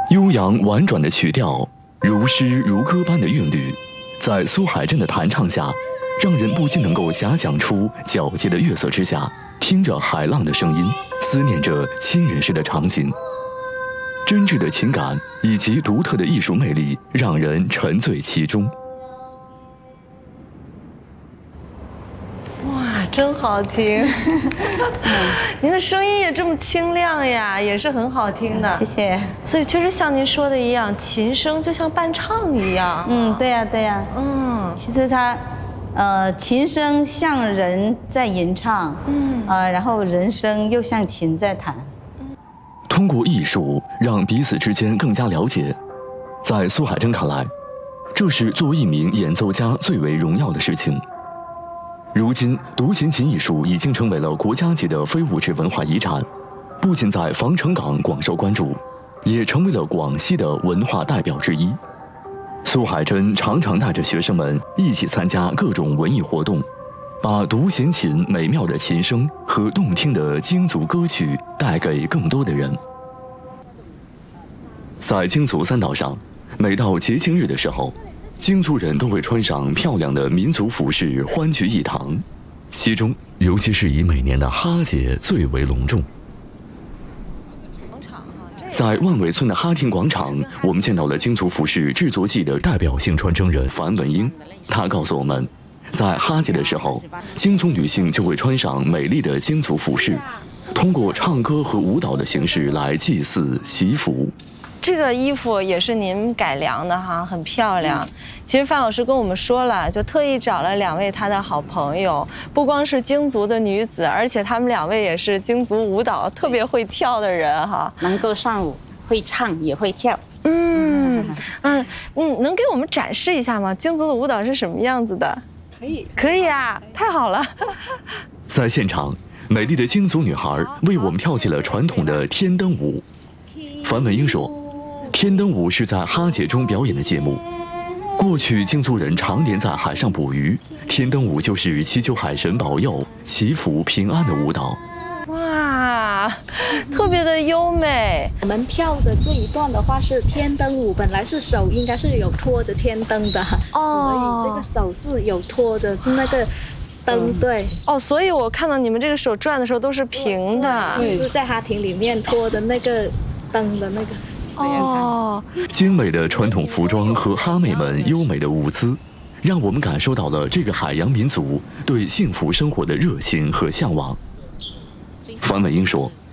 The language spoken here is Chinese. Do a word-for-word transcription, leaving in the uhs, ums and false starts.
悠扬婉转的曲调，如诗如歌般的韵律，在苏海镇的弹唱下，让人不禁能够遐想出皎洁的月色之下，听着海浪的声音，思念着亲人时的场景。真挚的情感以及独特的艺术魅力，让人沉醉其中。 哇，真好听！您的声音也这么清亮呀，也是很好听的。 谢谢。 所以确实像您说的一样，琴声就像伴唱一样。 嗯，对呀、啊，对呀、啊。 嗯， 其实它，呃，琴声像人在吟唱，嗯，呃，然后人声又像琴在弹。 通过艺术让彼此之间更加了解，在苏海珍看来，这是作为一名演奏家最为荣耀的事情。如今，独弦琴艺术已经成为了国家级的非物质文化遗产，不仅在防城港广受关注，也成为了广西的文化代表之一。苏海珍常常带着学生们一起参加各种文艺活动，把独弦琴美妙的琴声和动听的京族歌曲带给更多的人。在京族三岛上，每到节庆日的时候，京族人都会穿上漂亮的民族服饰，欢聚一堂。其中，尤其是以每年的哈节最为隆重。在万尾村的哈亭广场，我们见到了京族服饰制作技的代表性传承人樊文英。他告诉我们，在哈节的时候，京族女性就会穿上美丽的京族服饰，通过唱歌和舞蹈的形式来祭祀祈福。 这个衣服也是您改良的哈，很漂亮。其实范老师跟我们说了，就特意找了两位他的好朋友，不光是京族的女子，而且他们两位也是京族舞蹈特别会跳的人哈， 能够上舞，会唱也会跳。 嗯嗯嗯，能给我们展示一下吗？京族的舞蹈是什么样子的？ 可以， 可以啊，太好了。 在现场，美丽的京族女孩为我们跳起了传统的天灯舞。樊文英说，天灯舞是在哈节中表演的节目。过去京族人常年在海上捕鱼，天灯舞就是祈求海神保佑、祈福平安的舞蹈。 哇，特别的优美。 我们跳的这一段的话是天灯舞，本来是手应该是有托着天灯的，哦，所以这个手是有托着，是那个灯，对。 哦，所以我看到你们这个手转的时候都是平的， 就是在哈亭里面托的那个灯的那个。 哦， 精美的传统服装和哈妹们优美的舞姿，让我们感受到了这个海洋民族对幸福生活的热情和向往。樊文英说，